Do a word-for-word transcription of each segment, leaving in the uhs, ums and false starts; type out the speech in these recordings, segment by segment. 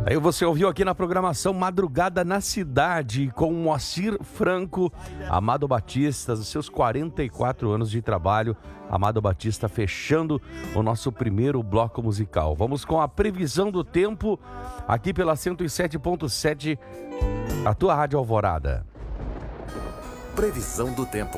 Aí você ouviu aqui na programação Madrugada na Cidade com Moacir Franco, Amado Batista, os seus quarenta e quatro anos de trabalho. Amado Batista fechando o nosso primeiro bloco musical. Vamos com a previsão do tempo aqui pela cento e sete ponto sete, a tua Rádio Alvorada. Previsão do tempo.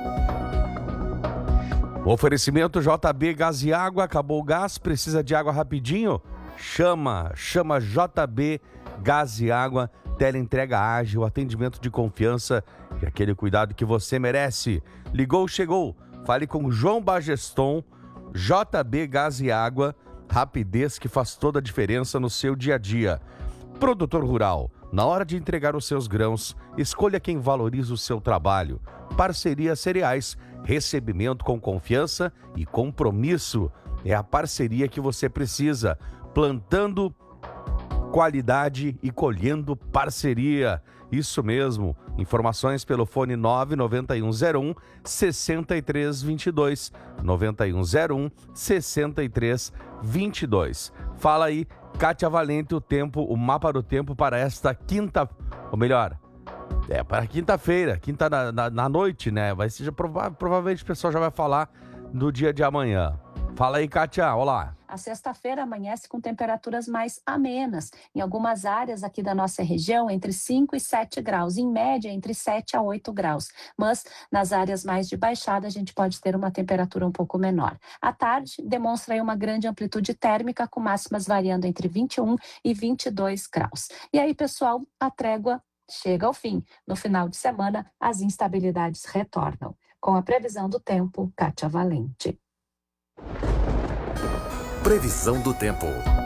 O oferecimento J B Gás e Água. Acabou o gás, precisa de água rapidinho? Chama, chama J B Gás e Água, teleentrega ágil, atendimento de confiança e aquele cuidado que você merece. Ligou, chegou. Fale com João Bageston, J B Gás e Água, rapidez que faz toda a diferença no seu dia a dia. Produtor rural, na hora de entregar os seus grãos, escolha quem valoriza o seu trabalho. Parceria Cereais, recebimento com confiança e compromisso. É a parceria que você precisa. Plantando qualidade e colhendo parceria. Isso mesmo. Informações pelo fone nove nove um zero um, seis três dois dois. nove um zero um, seis três dois dois. Fala aí, Kátia Valente, o tempo, o mapa do tempo para esta quinta, ou melhor, é para quinta-feira, quinta na, na, na noite, né? Vai ser, prova, provavelmente o pessoal já vai falar no dia de amanhã. Fala aí, Kátia, olá. A sexta-feira amanhece com temperaturas mais amenas. Em algumas áreas aqui da nossa região, entre cinco e sete graus. Em média, entre sete a oito graus. Mas nas áreas mais de baixada, a gente pode ter uma temperatura um pouco menor. À tarde, demonstra aí uma grande amplitude térmica, com máximas variando entre vinte e um e vinte e dois graus. E aí, pessoal, a trégua chega ao fim. No final de semana, as instabilidades retornam. Com a previsão do tempo, Kátia Valente. Previsão do tempo.